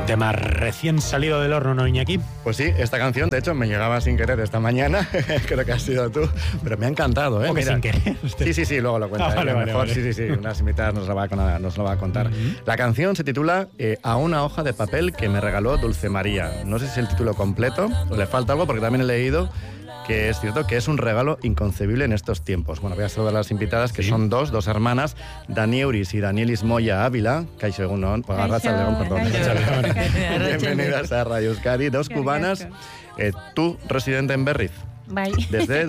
tema recién salido del horno, ¿no, Iñaki? Pues sí, esta canción, de hecho, me llegaba sin querer esta mañana, creo que has sido tú, pero me ha encantado, ¿eh? ¿O que sin querer? Sí, luego lo cuenta. Vale. Sí, unas invitadas nos lo va a contar. La canción se titula A una hoja de papel que me regaló Dulce María. No sé si es el título completo o le falta algo, porque también he leído que es cierto que es un regalo inconcebible en estos tiempos. Bueno, voy a saludar a las invitadas, que son dos hermanas, Dani Euris y Danielis Moya Ávila, Kaixo Egunon, bienvenidas a Radio Euskadi, dos cubanas, tú residente en Berriz, desde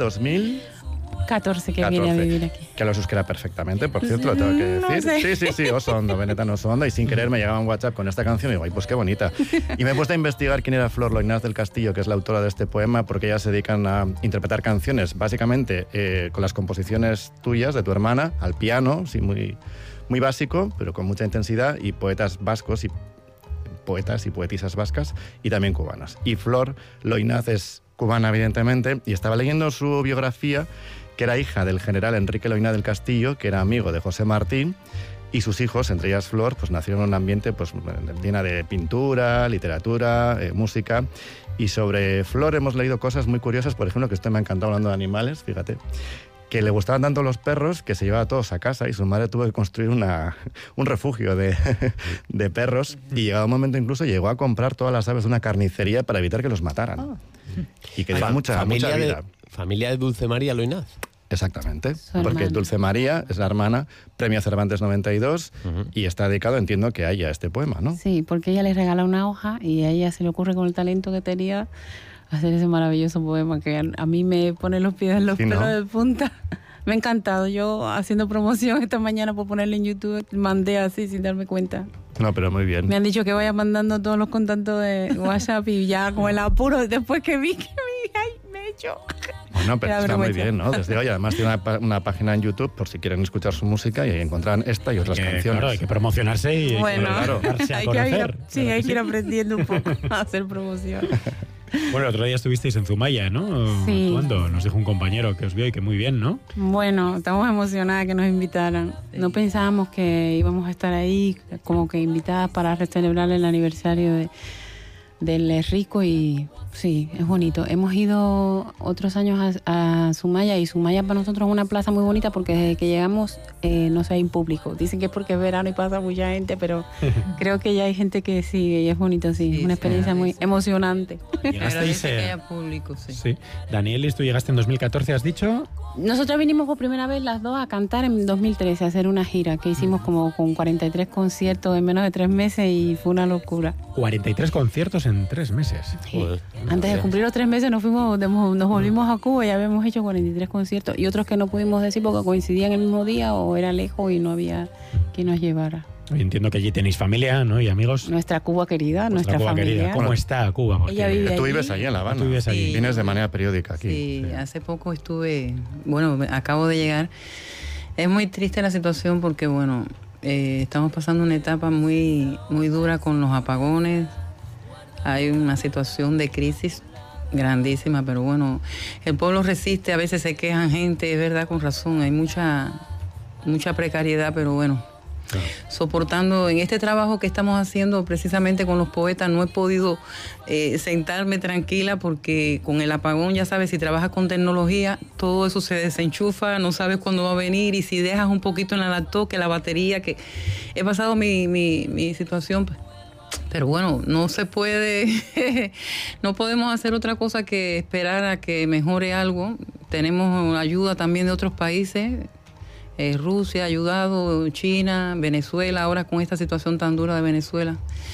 2014 que vine a vivir aquí. Que lo euskera perfectamente, por cierto, lo tengo que decir. No sé. Sí, oso hondo, benetan oso hondo, y sin querer me llegaba un WhatsApp con esta canción y digo, ay, pues qué bonita. Y me he puesto a investigar quién era Flor Loynaz del Castillo, que es la autora de este poema, porque ellas se dedican a interpretar canciones, básicamente con las composiciones tuyas, de tu hermana, al piano, sí, muy básico, pero con mucha intensidad, y poetas vascos y poetas y poetisas vascas, y también cubanas. Y Flor Loynaz es cubana, evidentemente, y estaba leyendo su biografía, que era hija del general Enrique Loynaz del Castillo, que era amigo de José Martín, y sus hijos, entre ellas Flor, pues nacieron en un ambiente pues llena de pintura, literatura, música. Y sobre Flor hemos leído cosas muy curiosas, por ejemplo, que esto me ha encantado hablando de animales, fíjate, que le gustaban tanto los perros que se llevaba a todos a casa y su madre tuvo que construir un refugio de perros, y llegado un momento incluso llegó a comprar todas las aves de una carnicería para evitar que los mataran. Y que dio mucha vida. Familia de Dulce María Loynaz. Exactamente, porque Dulce María es la hermana, Premio Cervantes 92, y está dedicado, entiendo, que a ella este poema, ¿no? Sí, porque ella le regala una hoja y a ella se le ocurre, con el talento que tenía, hacer ese maravilloso poema que a mí me pone los pies en los pelos de punta. Me ha encantado. Yo, haciendo promoción esta mañana por ponerle en YouTube, mandé así sin darme cuenta. No, pero muy bien. Me han dicho que vaya mandando todos los contactos de WhatsApp y ya con el apuro, después que vi, ay, me he hecho... Bueno, pero está muy bien, ¿no? Desde hoy, además tiene una página en YouTube por si quieren escuchar su música, y ahí encontrarán esta y otras canciones. Claro, hay que promocionarse y darse a conocer. Hay que ir aprendiendo un poco a hacer promoción. Bueno, el otro día estuvisteis en Zumaya, ¿no? Sí. Actuando. Nos dijo un compañero que os vio y que muy bien, ¿no? Bueno, estamos emocionadas que nos invitaran. No pensábamos que íbamos a estar ahí como que invitadas para celebrar el aniversario del Rico, y sí, es bonito. Hemos ido otros años a Zumaya, y Zumaya para nosotros es una plaza muy bonita porque desde que llegamos no hay público. Dicen que es porque es verano y pasa mucha gente, pero creo que ya hay gente que sigue y es bonito, sí. Es una experiencia muy emocionante. Llegasteis, que haya público, sí. Danielis, tú llegaste en 2014, ¿has dicho? Nosotros vinimos por primera vez las dos a cantar en 2013, a hacer una gira que hicimos como con 43 conciertos en menos de 3 meses, y fue una locura. 43 conciertos en 3 meses. Sí. Antes de cumplir los 3 meses nos volvimos a Cuba y habíamos hecho 43 conciertos, y otros que no pudimos decir porque coincidían el mismo día o era lejos y no había quien nos llevara. Entiendo que allí tenéis familia, ¿no? Y amigos. Nuestra Cuba querida, nuestra Cuba familia. Querida. ¿Cómo está Cuba? Porque ella vive tú vives allí en La Habana. Tú vives allí. Sí. Vienes de manera periódica aquí. Sí, hace poco estuve, acabo de llegar. Es muy triste la situación porque, estamos pasando una etapa muy, muy dura con los apagones. Hay una situación de crisis grandísima, pero el pueblo resiste, a veces se quejan gente, es verdad, con razón, hay mucha precariedad, pero soportando en este trabajo que estamos haciendo precisamente con los poetas, no he podido sentarme tranquila porque con el apagón, ya sabes, si trabajas con tecnología, todo eso se desenchufa, no sabes cuándo va a venir, y si dejas un poquito en la laptop, que la batería, que he pasado mi situación. Pero no se puede, no podemos hacer otra cosa que esperar a que mejore algo. Tenemos ayuda también de otros países, Rusia ha ayudado, China, Venezuela, ahora con esta situación tan dura de Venezuela.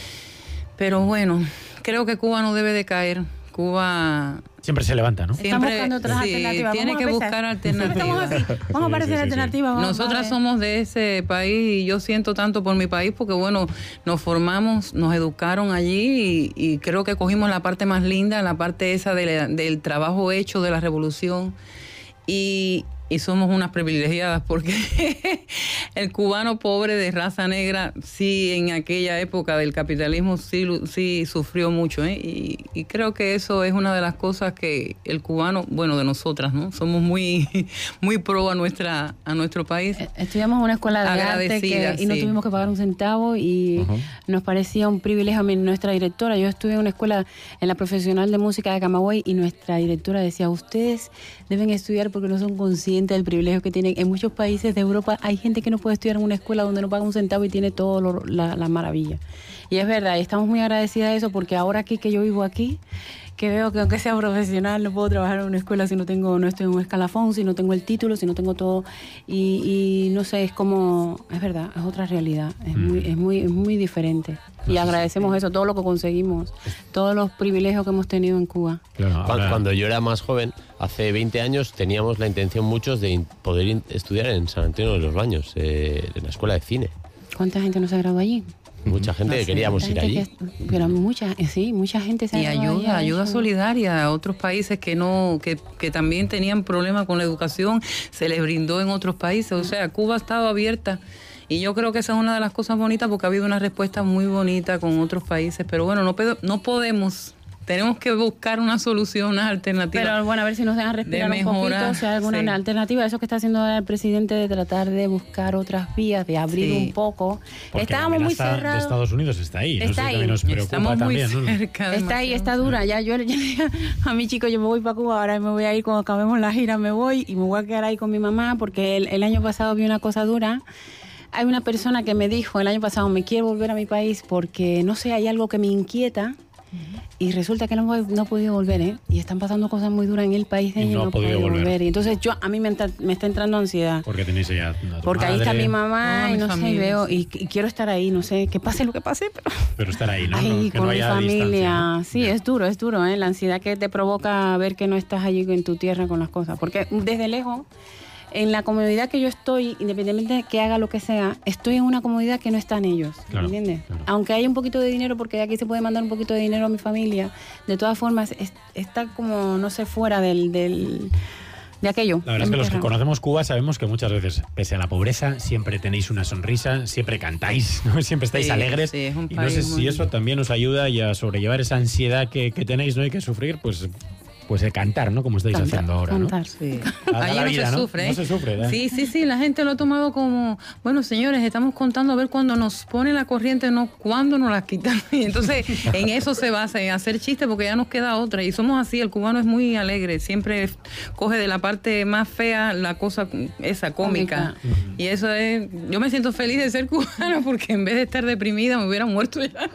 Pero creo que Cuba no debe de caer. Cuba siempre se levanta, ¿no? Estamos buscando otras alternativas. Tiene que buscar alternativas. Vamos a parecer alternativas. Nosotras somos de ese país, y yo siento tanto por mi país porque, nos formamos, nos educaron allí, y creo que cogimos la parte más linda, la parte esa del trabajo hecho de la revolución. Y y somos unas privilegiadas porque el cubano pobre de raza negra sí en aquella época del capitalismo sí sufrió mucho, ¿eh? Y creo que eso es una de las cosas que el cubano, bueno, de nosotras, ¿no? Somos muy pro a nuestro país. Estudiamos en una escuela de arte y no tuvimos que pagar un centavo y nos parecía un privilegio. A mí, nuestra directora, yo estudié en una escuela en la profesional de música de Camagüey y nuestra directora decía, ustedes deben estudiar porque no son conscientes del privilegio que tienen. En muchos países de Europa hay gente que no puede estudiar en una escuela donde no paga un centavo y tiene todo la maravilla. Y es verdad, y estamos muy agradecidas de eso porque ahora aquí que yo vivo aquí, que veo que aunque sea profesional no puedo trabajar en una escuela si no estoy en un escalafón, si no tengo el título, si no tengo todo, y no sé, es verdad, es otra realidad, es muy diferente. Y agradecemos eso, todo lo que conseguimos, todos los privilegios que hemos tenido en Cuba. Claro, cuando yo era más joven, hace 20 años, teníamos la intención muchos de poder estudiar en San Antonio de los Baños, en la escuela de cine. ¿Cuánta gente nos ha graduado allí? Mucha gente que queríamos ir allí. Pero mucha gente se ha graduado. Y ayuda solidaria a otros países que también tenían problemas con la educación, se les brindó en otros países. O sea, Cuba ha estado abierta. Y yo creo que esa es una de las cosas bonitas porque ha habido una respuesta muy bonita con otros países. Pero bueno, no podemos. Tenemos que buscar una solución, una alternativa. Pero bueno, a ver si nos dejan respirar un poquito, si hay alguna alternativa. Eso que está haciendo el presidente de tratar de buscar otras vías, de abrir un poco. Porque estábamos muy cerrados. De Estados Unidos está ahí. Está ahí. También nos preocupa. Estamos muy también, cerca. Está ahí, está dura. Ya yo a mi chico, yo me voy para Cuba, ahora me voy a ir cuando acabemos la gira, me voy y me voy a quedar ahí con mi mamá porque el año pasado vi una cosa dura. Hay una persona que me dijo el año pasado, me quiero volver a mi país porque, no sé, hay algo que me inquieta. Y resulta que no ha podido volver, ¿eh? Y están pasando cosas muy duras en el país de ella y no ha podido volver. Y entonces a mí me está entrando ansiedad. Porque tenéis ya porque ahí está mi mamá y no sé, y veo, y quiero estar ahí, no sé, que pase lo que pase, pero estar ahí, ¿no? Ahí que con no mi haya familia. distancia, ¿no? Sí, es duro, ¿eh? La ansiedad que te provoca ver que no estás allí en tu tierra con las cosas. Porque desde lejos, en la comodidad que yo estoy, independientemente de que haga lo que sea, estoy en una comodidad que no están ellos, claro, ¿entiendes? Claro. Aunque haya un poquito de dinero, porque aquí se puede mandar un poquito de dinero a mi familia, de todas formas, está como, no sé, fuera de aquello. La verdad es que los que conocemos Cuba sabemos que muchas veces, pese a la pobreza, siempre tenéis una sonrisa, siempre cantáis, ¿no? Siempre estáis alegres. Sí, es un y no sé si eso también os ayuda y a sobrellevar esa ansiedad que tenéis, ¿no? Y que sufrir, pues el cantar, ¿no? Como estáis haciendo ahora, cantar, ¿no? Sí. Allí no se sufre, ¿eh? No se sufre, ¿eh? Sí, la gente lo ha tomado como, bueno, señores, estamos contando a ver cuándo nos pone la corriente, no cuándo nos la quitan. Y entonces, en eso se basa, en hacer chistes, porque ya nos queda otra. Y somos así, el cubano es muy alegre, siempre coge de la parte más fea la cosa esa cómica. Y eso es, yo me siento feliz de ser cubana, porque en vez de estar deprimida me hubiera muerto ya.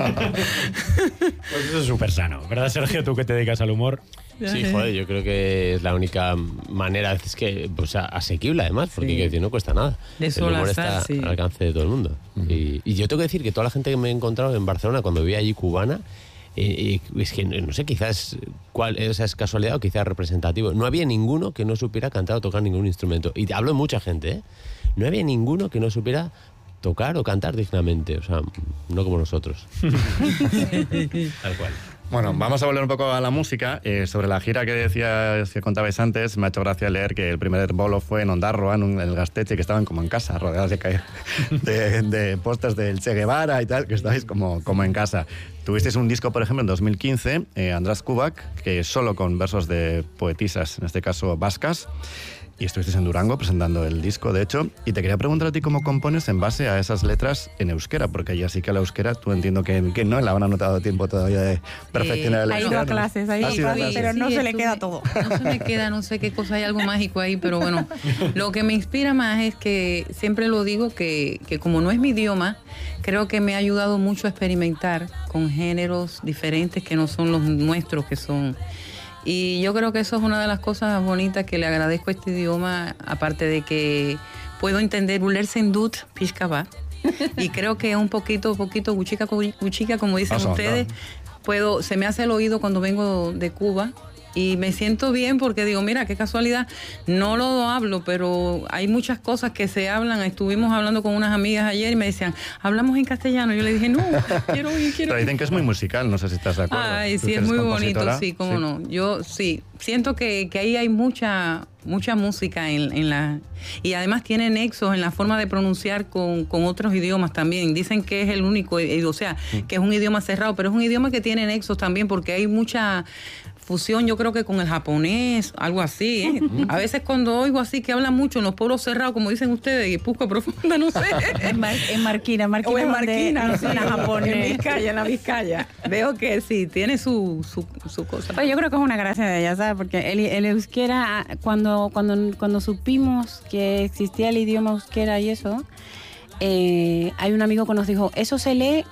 Pues eso es súper sano, ¿verdad, Sergio? Tú que te dedicas al humor. Sí, joder, yo creo que es la única manera, es que, pues, asequible además, porque quiero decir, no cuesta nada. De el humor está al alcance de todo el mundo. Y yo tengo que decir que toda la gente que me he encontrado en Barcelona cuando vivía allí cubana, es que no sé, quizás esa es casualidad o quizás representativo. No había ninguno que no supiera cantar o tocar ningún instrumento. Y te hablo de mucha gente, ¿eh? No había ninguno que no supiera tocar o cantar dignamente, o sea, no como nosotros. Tal cual. Bueno, vamos a volver un poco a la música. Sobre la gira que decías, que contabais antes, me ha hecho gracia leer que el primer bolo fue en Ondarroa, en el Gaztetxe, que estaban como en casa, rodeados de pósters del Che Guevara y tal, que estabais como en casa. Tuvisteis un disco, por ejemplo, en 2015, András Kubak, que solo con versos de poetisas, en este caso vascas. Y estuvisteis en Durango presentando el disco, de hecho, y te quería preguntar a ti cómo compones en base a esas letras en euskera, porque allí sí que la euskera, tú entiendo que no, la Habana no te ha dado tiempo todavía de perfeccionar el euskera. Ha ido a clases, pero no se le queda todo. No se me queda, no sé qué cosa, hay algo mágico ahí, pero bueno, lo que me inspira más es que, siempre lo digo, que como no es mi idioma, creo que me ha ayudado mucho a experimentar con géneros diferentes que no son los nuestros, que son... Y yo creo que eso es una de las cosas bonitas que le agradezco a este idioma, aparte de que puedo entender Uler Sendut, Pishkaba, y creo que un poquito, guchica, como dicen ustedes, se me hace el oído cuando vengo de Cuba. Y me siento bien porque digo, mira, qué casualidad, no lo hablo, pero hay muchas cosas que se hablan. Estuvimos hablando con unas amigas ayer y me decían, hablamos en castellano. Yo le dije, no, quiero oír. Pero dicen que es muy musical, no sé si estás de acuerdo. Ay, sí, es muy bonito, sí, cómo no. Yo sí, siento que ahí hay mucha mucha música en la... Y además tiene nexos en la forma de pronunciar con otros idiomas también. Dicen que es el único, o sea, que es un idioma cerrado, pero es un idioma que tiene nexos también porque hay mucha fusión, yo creo que con el japonés, algo así, ¿eh? A veces cuando oigo así que hablan mucho en los pueblos cerrados, como dicen ustedes, y Pusco Profunda, no sé. En Marquina O en Marquina, no sé, en japonés. En la Vizcaya. Veo que sí, tiene su cosa. Pues yo creo que es una gracia de ella, ¿sabes? Porque el euskera, cuando supimos que existía el idioma euskera y eso, hay un amigo que nos dijo, eso se lee,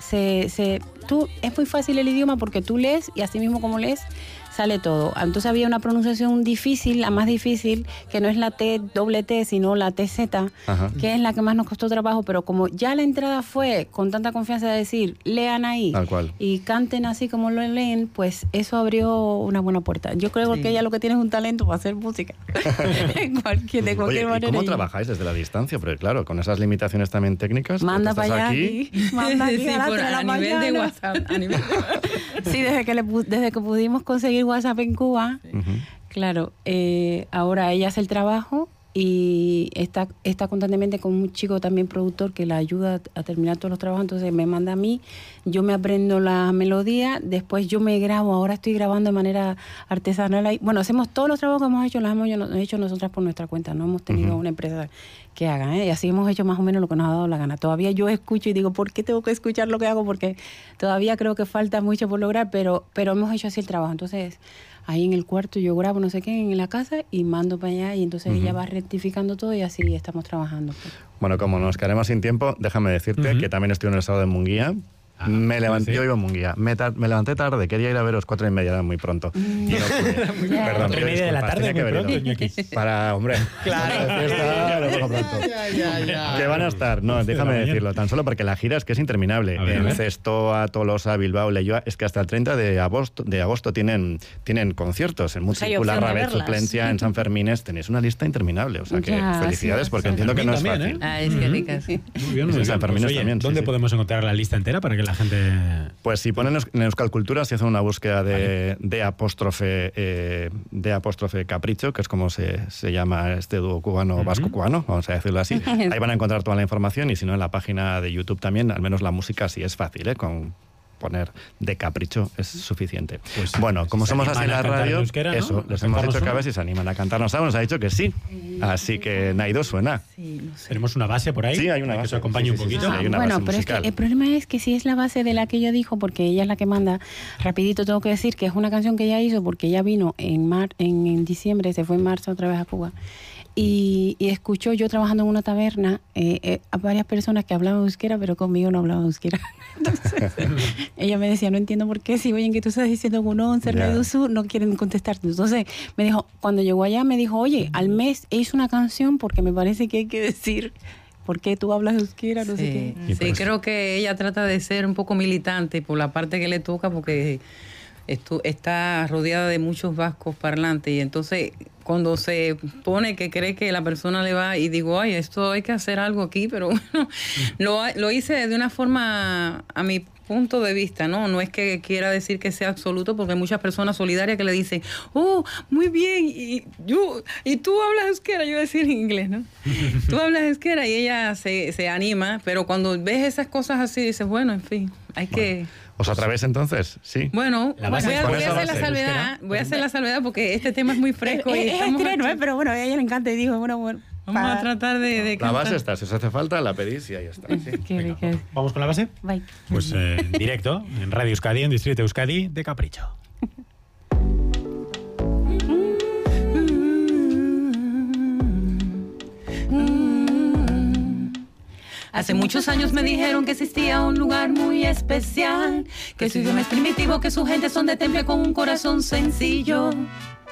es muy fácil el idioma porque tú lees y así mismo como lees, sale todo. Entonces había una pronunciación difícil, la más difícil, que no es la T, doble T, sino la TZ, que es la que más nos costó trabajo, pero como ya la entrada fue con tanta confianza de decir, lean ahí Tal cual. y canten así como lo leen, pues eso abrió una buena puerta. Yo creo que ella lo que tiene es un talento para hacer música. de cualquier Oye, manera. ¿y cómo trabajáis desde la distancia? Porque claro, con esas limitaciones también técnicas... Manda tú estás para allá aquí. manda aquí Sí, a las 3 de la a nivel de mañana. WhatsApp. Sí, desde que pudimos conseguir WhatsApp en Cuba, claro, ahora ella hace el trabajo y está constantemente con un chico también productor que la ayuda a terminar todos los trabajos, entonces me manda a mí, yo me aprendo la melodía, después yo me grabo, ahora estoy grabando de manera artesanal ahí. Bueno, hacemos todos los trabajos que hemos hecho, los hemos hecho nosotras por nuestra cuenta, no hemos tenido una empresa que haga, y así hemos hecho más o menos lo que nos ha dado la gana. Todavía yo escucho y digo, ¿por qué tengo que escuchar lo que hago? Porque todavía creo que falta mucho por lograr, pero hemos hecho así el trabajo. Entonces, ahí en el cuarto yo grabo no sé qué en la casa y mando para allá y entonces ella va rectificando todo y así estamos trabajando. Bueno, como nos quedaremos sin tiempo, déjame decirte que también estoy en el sábado en Munguía. Me levanté, yo vivo en Munguía. Me levanté tarde, quería ir a veros 4:30, era muy pronto. Y no pude. Perdón, 4:30 de la tarde, tenía que muy haber pronto, ido. Iñaki. Para, hombre. Claro. La fiesta, lo dejo pronto. Que van a estar, no, déjame decirlo, tan solo porque la gira es que es interminable. A ver, En Cestoa, Tolosa, Bilbao, Leioa, es que hasta el 30 de agosto tienen conciertos. En Pues hay Muchícula, opción de Rabet, verlas. Suplencia, en San Fermines, tenéis una lista interminable. O sea que Ya, felicidades sí, porque San entiendo que no es Fermín fácil. también, Ah, es que ricas. Muy bien, muy Sí, bien. San Fermín Pues, oye, también, sí, ¿dónde sí. podemos encontrar la lista entera para que la gente... Pues si ponen en Euskal Cultura, si hacen una búsqueda de apóstrofe Capricho, que es como se llama este dúo cubano, vasco-cubano, vamos a decirlo así, ahí van a encontrar toda la información y si no en la página de YouTube también, al menos la música sí es fácil, con poner de Capricho es suficiente. Pues, bueno, como si se somos así en animan la a cantar en radio, euskera, ¿no? eso, A les hemos cantarnos dicho que a una. ver si se animan a cantarnos algo, nos ha dicho que sí. Así que Naido suena. Sí, no sé. Tenemos una base por ahí. Sí, hay una que base. se acompañe Sí, un sí, sí, poquito. sí, hay una bueno, base pero es que musical. el problema es que si es la base de la que ella dijo, porque ella es la que manda, rapidito tengo que decir que es una canción que ella hizo porque ella vino en diciembre, se fue en marzo otra vez a Cuba. Y escuchó yo trabajando en una taberna a varias personas que hablaban euskera, pero conmigo no hablaban euskera. Entonces, ella me decía, no entiendo por qué, si oyen que tú estás diciendo uno, no quieren contestarte. Entonces, me dijo, cuando llegó allá, me dijo, oye, al mes hice una canción porque me parece que hay que decir por qué tú hablas euskera, no sé qué. Y Sí, pues- creo que ella trata de ser un poco militante por la parte que le toca, porque está rodeada de muchos vascos parlantes y entonces cuando se pone que cree que la persona le va y digo, ay, esto hay que hacer algo aquí, pero bueno, lo hice de una forma a mi punto de vista, no es que quiera decir que sea absoluto, porque hay muchas personas solidarias que le dicen, oh, muy bien, y tú hablas euskera, yo decir en inglés, ¿no? Tú hablas euskera y ella se anima, pero cuando ves esas cosas así dices, bueno, en fin, hay que... ¿Os atrevéis entonces? Sí. Bueno, La base voy es con a esa hacer la base, salvedad, euskera. voy a hacer la salvedad porque este tema es muy fresco y Es estamos estreno, pero bueno, a ella le encanta y dijo, bueno, vamos a tratar de La cantar. base está, si os hace falta, la pedís y ahí está. Sí. qué rica es. ¿Vamos con la base? Bye. Pues directo, en Radio Euskadi, en Distrito Euskadi, de Capricho. Hace muchos años me dijeron que existía un lugar muy especial, que su idioma es primitivo, que su gente son de temple con un corazón sencillo.